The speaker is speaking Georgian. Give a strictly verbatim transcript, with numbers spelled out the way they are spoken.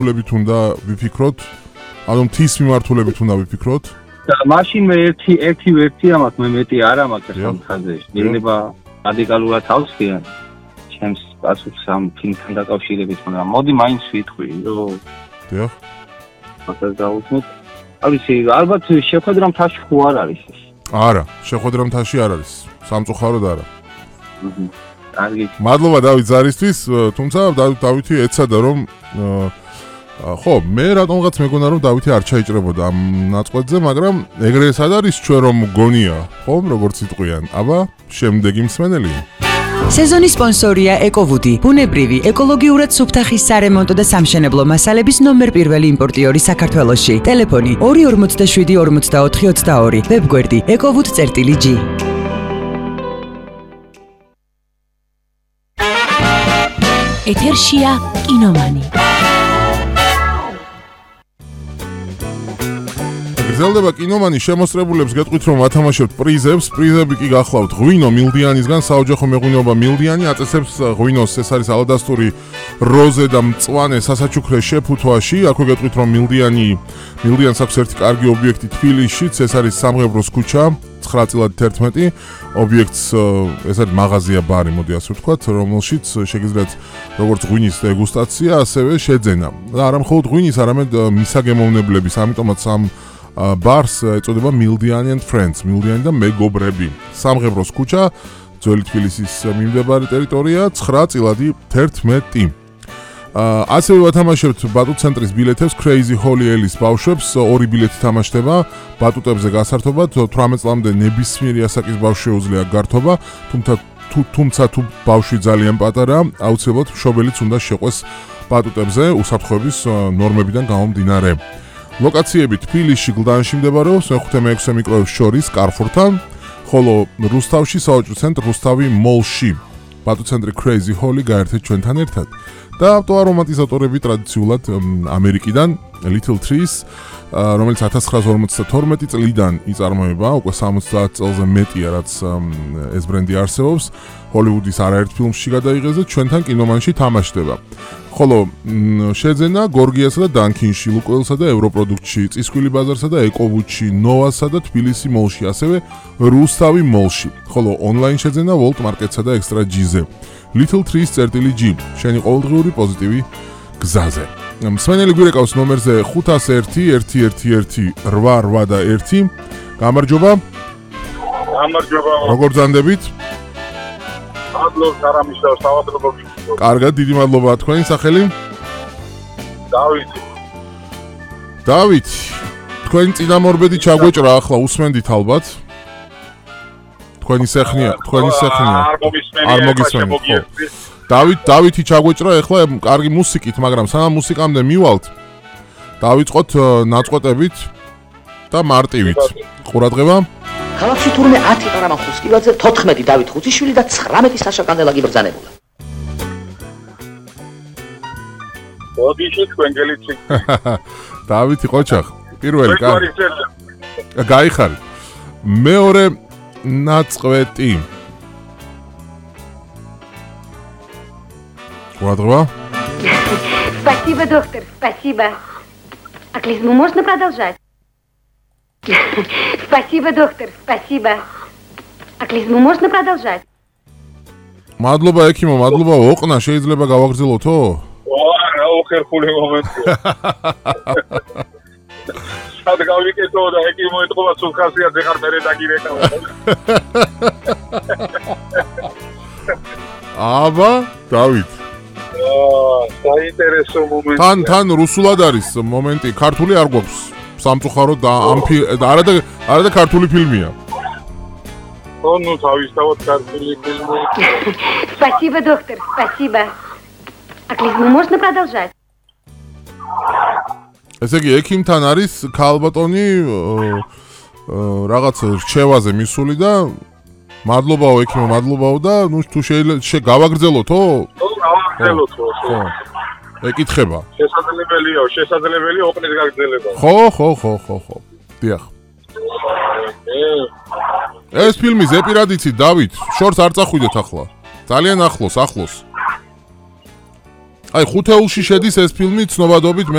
მიმართულებით უნდა ვიფიქროთ, ანუ მთის მიმართულებით უნდა ვიფიქროთ. და მაშინ მე ერთი ერთი ვერსია მაქვს, მე მეტი არა მაქვს ამ ხაზზე. შეიძლება რადიკალურად ავსვიან ჩემს პასუხს ამ ფილმთან დაკავშირებით, მაგრამ მოდი მაინც ვიტყვი, რომ დიახ. ასე დავუძნოთ. არის ალბათ შეხვედრა მთაში ხო არ არის ეს? არა, შეხვედრა მთაში არ არის. სამწუხაროდ არა. აჰა. კარგი. მადლობა დავით ზარისთვის, თუმცა დავითი ეცადა რომ ხო, მე რატომღაც მეგონა რომ დავითი არ ჩაიჭრებოდა ამ ნაწყვეტზე, მაგრამ ეგრე სად არის ჩვენ რომ გონია, ხომ, როგორც იტყვიან. აბა, შემდეგი მსმენელი. სეზონის სპონსორია ეკოვუდი, ბუნებრივი, ეკოლოგიურად სუფთახის სარემონტო და სამშენებლო მასალების ნომერ პირველი იმპორტიორი საქართველოში. ტელეფონი ორი ორმოცდაშვიდი ორმოცდაოთხი ოცდაორი, ვებგვერდი ეკოვუდ.გი. ეთერშია კინომანი. გრძელდება კინომანი, შემოსწრებულებს გეტყვით რომ ათამაშებთ პრიზებს, პრიზები კი გახლავთ ღვინო მილდიანისგან, საოჯახო მეღვინეობა მილდიანი აწესებს ღვინოს, ეს არის ალადასტური როზე და მწვანე სასაჩუქრე შეფუთვაში. აქვე გეტყვით რომ მილდიანი მილდიანს აქვს ერთი კარგი ობიექტი თბილისშიც, ეს არის სამღებროს ქუჩა, ცხრა წილად თერთმეტი. ობიექტს ეს არის მაღაზია ბარი, მოდი ასე ვთქვათ, რომელშიც შეგიძლიათ როგორც ღვინის დეგუსტაცია, ასევე შეძენა. და არა მხოლოდ ღვინის, არამედ მისაგემოვნებლების, ამიტომაც ამ ბარს ეწოდება მილდიანი and friends, მილდიანი და მეგობრები. სამღებროს ქუჩა, ძველი თბილისის მიმდებარე ტერიტორია, ცხრა წილადი თერთმეტი. ასევე ვათამაშებთ ბატუტ ცენტრის ბილეთებს, Crazy Holly Ellis ბავშვებს, ორი ბილეთი თამაშდება, ბატუტებზე გასართობა, თვრამეტ წლამდე ნებისმიერი ასაკის ბავშვს შეუძლია გართობა, თუმცა თუ თუმცა თუ ბავშვი ძალიან პატარა, აუცილებლად მშობელიც უნდა შეყვეს ბატუტებზე უსაფრთხოების ნორმებიდან გამომდინარე. ლოკაციები თბილისში, გლდანში მდებარეობს, მეხუთე მეექვსე მიკროებს შორის კარფურთან, ხოლო რუსთავში საოჯრო ცენტრ რუსთავი მოლში. ბატუტ ცენტრი Crazy Holly გაერთეთ ჩვენთან ერთად. და ავტოარომატიზატორები ტრადიციულად ამერიკიდან Little Trees, რომელიც ათას ცხრაას ორმოცდათორმეტი წლიდან იწარმოება, უკვე სამოცდაათ წელზე მეტია, რაც ეს ბრენდი არსებობს. ჰოლივუდის არაერთ ფილმში გადაიღეს და ჩვენთან კინომანში თამაშდება. ხოლო შეძენა გორგიასა და დანკინში, ლუკოილსა და ევროპროდუქტში, წისქვილი ბაზარსა და ეკოვუდში, ნოვასა და თბილისი მოლში, ასევე რუსთავი მოლში. ხოლო ონლაინ შეძენა World Market-სა და Extra G-ზე. Little Trees.G. შენი ყოველდღიური პოზიტივი გზაზე. მსმენელი გვირეკავს ნომერზე ხუთას ერთი ერთი ერთი ერთი რვა რვა და ერთი. გამარჯობა. გამარჯობა. როგორ ბრძანდებით? მადლობა არამისაო სავალდებო. კარგად, დიდი მადლობა. თქვენი სახელი? დავითი. დავითი. თქვენი წინამორბედი ჩაგვეჭრა ახლა უსმენდით ალბათ. თქვენი სეხნია, თქვენი სეხნია. არ მოგისმენთ. დავით, დავითი ჩაგვეჭრა ახლა კარგი მუსიკით, მაგრამ სანამ მუსიკამდე მივალთ, დავიწყოთ ნაწყვეტებით და მარტივით. ყურადღება. ქალაქში თურმე ათი ყარამან ხუსკილაძე, თოთხმეტი დავით ხუციშვილი და ცხრამეტი საშა კანდელაგი ბრძანებულა. ოდიში თქვენგელიცი. დავითი ყოჩახ, პირველი კარგი. გაიხარით. მეორე ნაწყვეტი. Ладно. Спасибо, доктор, спасибо. А клизму можно продолжать? Спасибо, доктор, спасибо. А клизму можно продолжать? მადლობა ექიმო, მადლობა. ოყნა შეიძლება გავაგრძელოთო? არა, უხერხული მომენტია. სად გავიკეთო და ექიმო ეთყობა სულხასიათ ეხარ მერე დაგირეკავ. აბა, დავით. საინტერესო მომენტია. თან თან რუსულად არის მომენტი, ქართული არ გვაქვს. სამწუხაროდ და ამ არა და არა და ქართული ფილმია. ო, ну, თავისთავად ქართული ფილმი. Спасибо, доктор, спасибо. А клизму можно продолжать? ესე იგი, ექიმთან არის ქალბატონი რაღაც რჩევაზე მისული და მადლობაო ექიმო, მადლობაო და ნუ თუ შეიძლება გავაგრძელოთო? გავაგრძელოთო. ხო. ეკითხება. შესაძლებელია, შესაძლებელია ოყნის გაგრძელება. ხო, ხო, ხო, ხო, ხო. დიახ. ეს ფილმი ზეპირად იცით, დავით, შორს არ წახვიდეთ ახლა. ძალიან ახლოს, ახლოს. აი ხუთეულში შედის ეს ფილმი ცნობადობით